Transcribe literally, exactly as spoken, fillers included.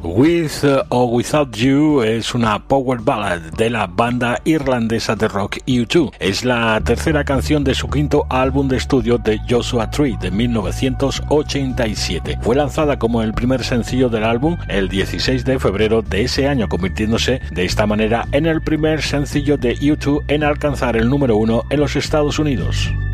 With or Without You es una power ballad de la banda irlandesa de rock U dos. Es la tercera canción de su quinto álbum de estudio The Joshua Tree de mil novecientos ochenta y siete. Fue lanzada como el primer sencillo del álbum el dieciséis de febrero de ese año, convirtiéndose de esta manera en el primer sencillo de U dos en alcanzar el número uno en los Estados Unidos.